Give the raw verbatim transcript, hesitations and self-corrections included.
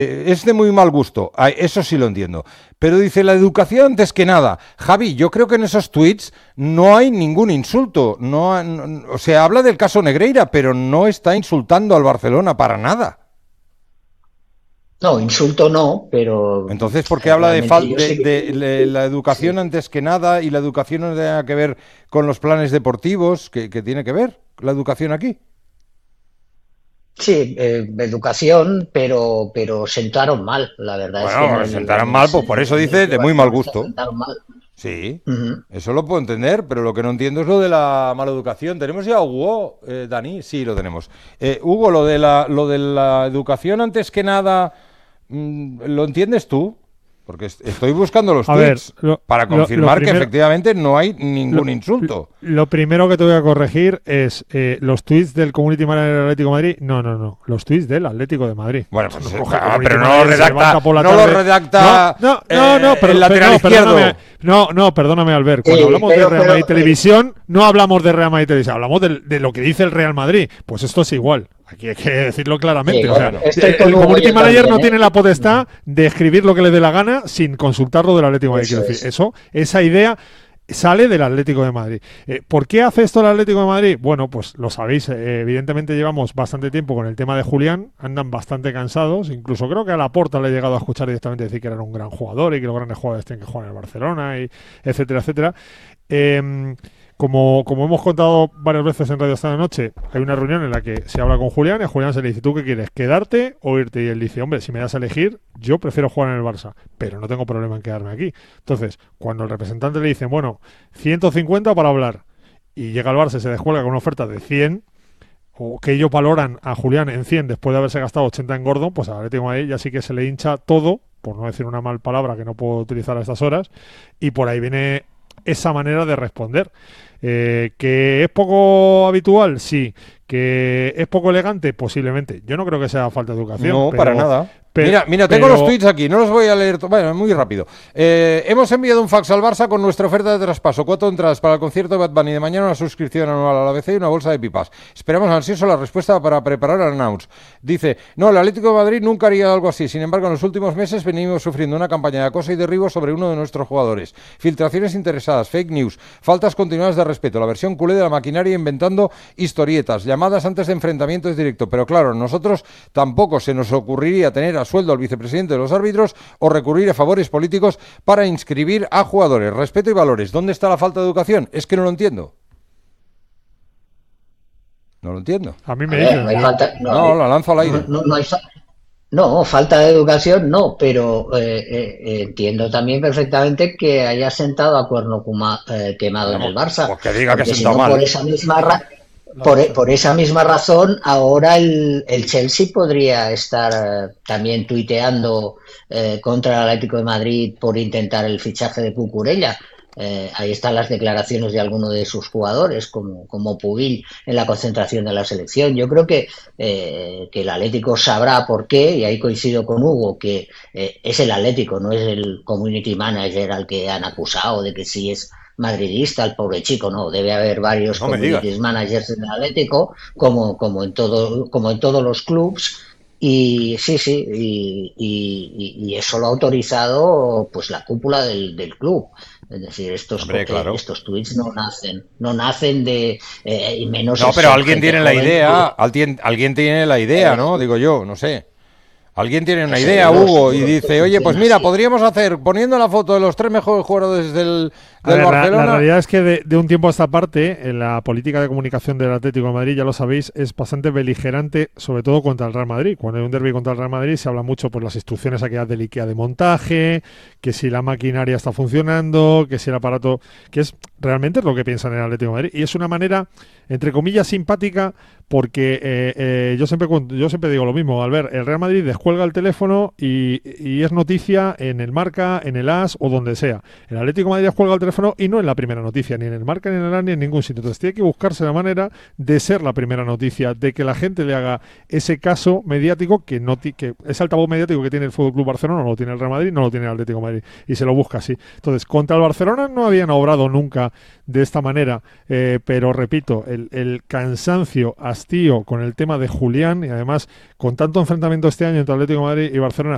es de muy mal gusto, eso sí lo entiendo. Pero dice la educación antes que nada. Javi, yo creo que en esos tweets no hay ningún insulto. No, no, o sea, habla del caso Negreira, pero no está insultando al Barcelona para nada. No, insulto no, pero... Entonces, ¿por qué habla de, fal- de, de, de, de la educación sí. antes que nada y la educación no tiene que ver con los planes deportivos? ¿Qué, qué tiene que ver la educación aquí? Sí, eh, educación, pero pero sentaron mal, la verdad bueno, es que en el, sentaron en mal, el, pues por eso en dice de muy mal gusto. Sentaron mal. Sí, Uh-huh. eso lo puedo entender, pero lo que no entiendo es lo de la mala educación. ¿Tenemos ya a Hugo, eh, Dani? Sí, lo tenemos. Eh, Hugo, lo de la lo de la educación antes que nada, mmm, ¿lo entiendes tú? Porque estoy buscando los a tweets ver, lo, para confirmar lo, lo primero, que efectivamente no hay ningún lo, insulto. Lo primero que te voy a corregir es eh, los tweets del Community Manager del Atlético de Madrid. No, no, no. Los tweets del Atlético de Madrid. Bueno, pues no, no, coge, ah, pero no lo redacta, no tarde. lo redacta no, no, no, no, eh, pero, el lateral no, izquierdo. Perdóname, no, no, perdóname, Albert. Cuando sí, hablamos pero, de Real pero, Madrid pero, Televisión, no hablamos de Real Madrid Televisión, hablamos de, de lo que dice el Real Madrid. Pues esto es igual. Aquí hay que decirlo claramente. Sí, o sea, el, el Community Manager también, no ¿eh? tiene la potestad de escribir lo que le dé la gana sin consultarlo del Atlético de Madrid. Quiero decir, eso, esa idea sale del Atlético de Madrid. Eh, ¿Por qué hace esto el Atlético de Madrid? Bueno, pues lo sabéis, eh, evidentemente llevamos bastante tiempo con el tema de Julián, andan bastante cansados, incluso creo que a Laporta le he llegado a escuchar directamente decir que era un gran jugador y que los grandes jugadores tienen que jugar en el Barcelona, y etcétera, etcétera. Eh, Como, como hemos contado varias veces en Radio esta noche, hay una reunión en la que se habla con Julián y a Julián se le dice, ¿tú qué quieres? ¿Quedarte o irte? Y él dice, hombre, si me das a elegir, yo prefiero jugar en el Barça, pero no tengo problema en quedarme aquí. Entonces, cuando el representante le dice, bueno, ciento cincuenta para hablar, y llega al Barça y se descuelga con una oferta de cien, o que ellos valoran a Julián en cien después de haberse gastado ochenta en Gordon, pues ahora tengo ahí, ya sí que se le hincha todo, por no decir una mal palabra que no puedo utilizar a estas horas, y por ahí viene esa manera de responder. Eh, ¿Que es poco habitual? Sí. ¿Que es poco elegante? Posiblemente. Yo no creo que sea falta de educación. No, pero, para nada. Pe mira, mira, tengo pero... los tweets aquí, no los voy a leer, bueno, muy rápido. Eh, hemos enviado un fax al Barça con nuestra oferta de traspaso, cuatro entradas para el concierto de Bad Bunny de mañana, una suscripción anual a la B C y una bolsa de pipas. Esperamos ansioso la respuesta para preparar el announce. Dice, no, el Atlético de Madrid nunca haría algo así, sin embargo en los últimos meses venimos sufriendo una campaña de acoso y derribo sobre uno de nuestros jugadores. Filtraciones interesadas, fake news, faltas continuadas de respeto, la versión culé de la maquinaria inventando historietas, llamadas antes de enfrentamientos directos, pero claro, nosotros tampoco se nos ocurriría tener a sueldo al vicepresidente de los árbitros o recurrir a favores políticos para inscribir a jugadores. Respeto y valores. ¿Dónde está la falta de educación? Es que no lo entiendo. No lo entiendo. A mí me a dicen. Ver, no, falta, no, no, la lanzo al aire. No, no, no, hay fa no, falta de educación no, pero eh, eh, entiendo también perfectamente que haya sentado a cuerno eh, quemado no, en el Barça. Pues que diga que ha si sentado no, mal. Por esa misma ra Por, por esa misma razón, ahora el, el Chelsea podría estar eh, también tuiteando eh, contra el Atlético de Madrid por intentar el fichaje de Cucurella. Eh, ahí están las declaraciones de algunos de sus jugadores, como, como Pubil en la concentración de la selección. Yo creo que, eh, que el Atlético sabrá por qué, y ahí coincido con Hugo, que eh, es el Atlético, no es el community manager al que han acusado de que sí es madridista, el pobre chico, no, debe haber varios no community managers en el Atlético, como, como en todo, como en todos los clubs, y sí, sí, y, y, y eso lo ha autorizado pues la cúpula del, del club. Es decir, estos, Hombre, claro. estos tweets no nacen, no nacen de eh, y menos. No, pero alguien tiene la idea, que... alguien, alguien tiene la idea, ¿no? Digo yo, no sé. Alguien tiene una idea, Hugo, y dice, oye, pues mira, podríamos hacer, poniendo la foto de los tres mejores jugadores del, del ver, Barcelona... La, la realidad es que de, de un tiempo a esta parte, en la política de comunicación del Atlético de Madrid, ya lo sabéis, es bastante beligerante, sobre todo contra el Real Madrid. Cuando hay un derbi contra el Real Madrid se habla mucho por las instrucciones aquellas del IKEA de montaje, que si la maquinaria está funcionando, que si el aparato... que es realmente es lo que piensan en el Atlético de Madrid. Y es una manera, entre comillas, simpática, porque eh, eh, yo siempre yo siempre digo lo mismo, al ver el Real Madrid descuelga el teléfono y, y es noticia en el Marca, en el As o donde sea. El Atlético de Madrid descuelga el teléfono y no es la primera noticia, ni en el Marca, ni en el As, ni en ningún sitio. Entonces tiene que buscarse la manera de ser la primera noticia, de que la gente le haga ese caso mediático que no que ese altavoz mediático que tiene el Fútbol Club Barcelona, no lo tiene el Real Madrid, no lo tiene el Atlético de Madrid, y se lo busca así. Entonces, contra el Barcelona no habían obrado nunca de esta manera, eh, pero repito, el, el cansancio, hastío con el tema de Julián, y además con tanto enfrentamiento este año entre Atlético de Madrid y Barcelona,